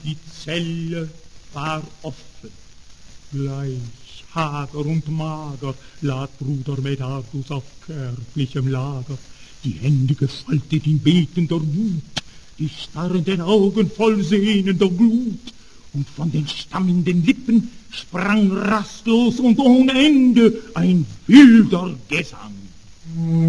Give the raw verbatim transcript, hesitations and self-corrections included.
Die Zelle war offen. Gleich hager und mager lag Bruder Medardus auf kärglichem Lager, die Hände gefaltet in betender Wut, die starrenden Augen voll sehnender Glut, und von den stammenden Lippen sprang rastlos und ohne Ende ein wilder Gesang.